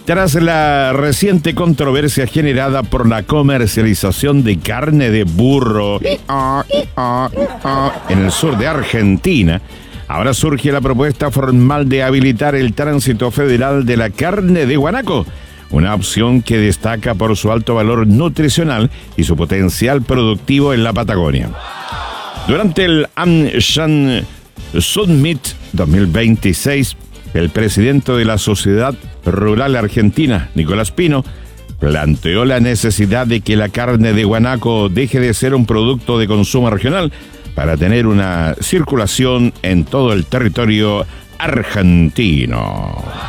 Tras la reciente controversia generada por la comercialización de carne de burro en el sur de Argentina, ahora surge la propuesta formal de habilitar el tránsito federal de la carne de guanaco, una opción que destaca por su alto valor nutricional y su potencial productivo en la Patagonia. Durante el AmSham Summit 2026, el presidente de la Sociedad Rural Argentina, Nicolás Pino, planteó la necesidad de que la carne de guanaco deje de ser un producto de consumo regional para tener una circulación en todo el territorio argentino.